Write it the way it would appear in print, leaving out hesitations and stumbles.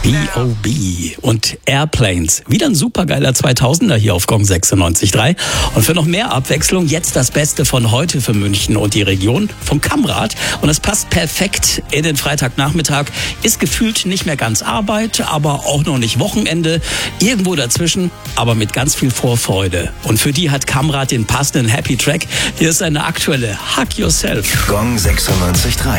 B.O.B. und Airplanes. Wieder ein supergeiler 2000er hier auf Gong 96.3. Und für noch mehr Abwechslung jetzt das Beste von heute für München und die Region von Kamrat. Und es passt perfekt in den Freitagnachmittag. Ist gefühlt nicht mehr ganz Arbeit, aber auch noch nicht Wochenende. Irgendwo dazwischen, aber mit ganz viel Vorfreude. Und für die hat Kamrat den passenden Happy Track. Hier ist eine aktuelle Hug Yourself. Gong 96.3.